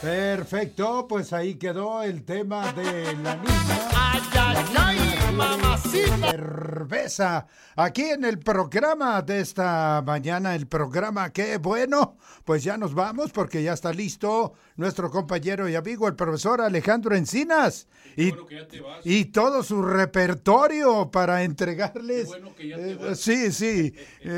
Perfecto, pues ahí quedó el tema de la niña. ¡Ay, ay, ay, mamacita! Cerveza, aquí en el programa de esta mañana, el programa que bueno, pues ya nos vamos porque ya está listo nuestro compañero y amigo, el profesor Alejandro Encinas. Qué bueno que ya te vas. Y todo su repertorio para entregarles. Qué bueno que ya te vas. Sí.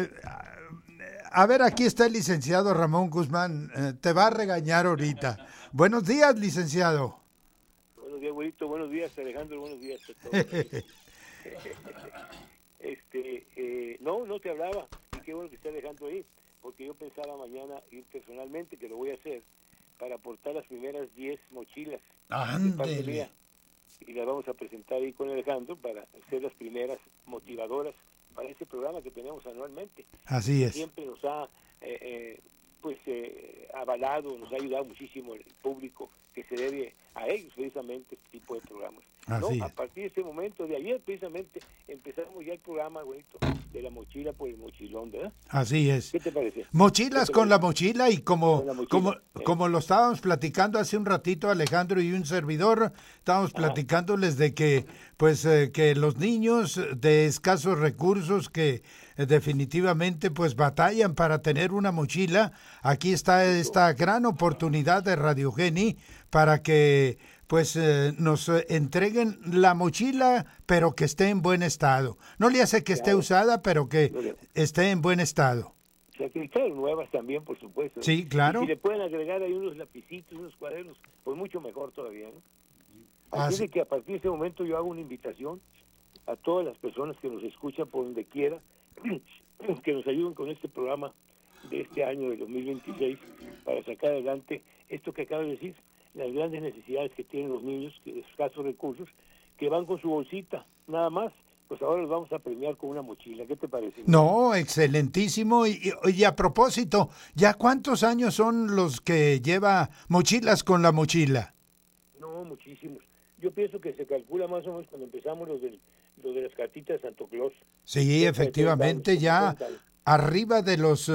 A ver, aquí está el licenciado Ramón Guzmán. Te va a regañar ahorita. Buenos días, licenciado. Buenos días, abuelito. Buenos días, Alejandro. Buenos días a todos. No te hablaba. Y qué bueno que está Alejandro ahí, porque yo pensaba mañana ir personalmente, que lo voy a hacer, para aportar las primeras 10 mochilas. Ándele. Y las vamos a presentar ahí con Alejandro para ser las primeras motivadoras para este programa que tenemos anualmente. Así es. Siempre nos ha avalado, nos ha ayudado muchísimo el público, que se debe a ellos precisamente este tipo de programas. Así A es. partir de este momento, de ayer precisamente, empezamos ya el programa, bonito, de la mochila por el mochilón, ¿verdad? Así es. ¿Qué te parece? Mochilas con la mochila y como lo estábamos platicando hace un ratito Alejandro y un servidor, estábamos platicándoles de que que los niños de escasos recursos que definitivamente pues batallan para tener una mochila, aquí está esta gran oportunidad de Radio Geni para que nos entreguen la mochila, pero que esté en buen estado. No le hace que esté usada, pero que esté en buen estado. Se acreditaron nuevas también, por supuesto. Sí, claro. Y si le pueden agregar ahí unos lapicitos, unos cuadernos, pues mucho mejor todavía, ¿no? Así de que a partir de este momento yo hago una invitación a todas las personas que nos escuchan por donde quiera, que nos ayuden con este programa de este año de 2026 para sacar adelante esto que acabo de decir, las grandes necesidades que tienen los niños, de escasos recursos, que van con su bolsita, nada más. Pues ahora los vamos a premiar con una mochila. ¿Qué te parece? No, excelentísimo. Y a propósito, ¿ya cuántos años son los que lleva mochilas con la mochila? No, muchísimos. Yo pienso que se calcula más o menos cuando empezamos los de las cartitas de Santo Claus. Sí, efectivamente, ya arriba de los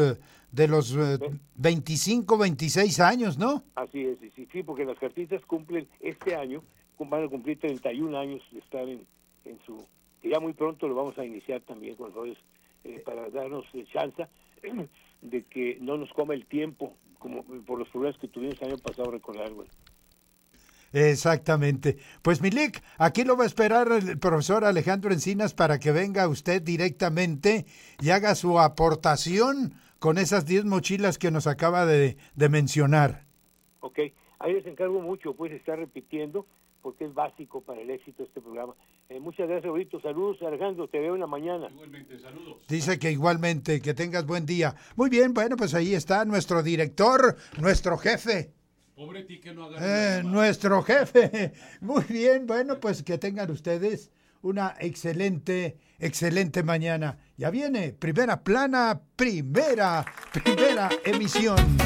25, 26 años, ¿no? Así es, sí, porque las cartitas cumplen este año, van a cumplir 31 años de estar en su... Y ya muy pronto lo vamos a iniciar también con nosotros para darnos chance de que no nos coma el tiempo, como por los problemas que tuvimos el año pasado, recordar, güey. Exactamente. Pues Milik, aquí lo va a esperar el profesor Alejandro Encinas para que venga usted directamente y haga su aportación con esas 10 mochilas que nos acaba de mencionar. Ok, ahí les encargo mucho, pues, estar repitiendo, porque es básico para el éxito de este programa. Muchas gracias, ahorita. Saludos, Alejandro, te veo en la mañana. Igualmente, saludos. Dice que igualmente, que tengas buen día. Muy bien, bueno, pues ahí está nuestro director, nuestro jefe. Pobre ti que no agarre nuestro jefe. Muy bien, bueno, pues que tengan ustedes una excelente mañana. Ya viene, primera plana, primera emisión.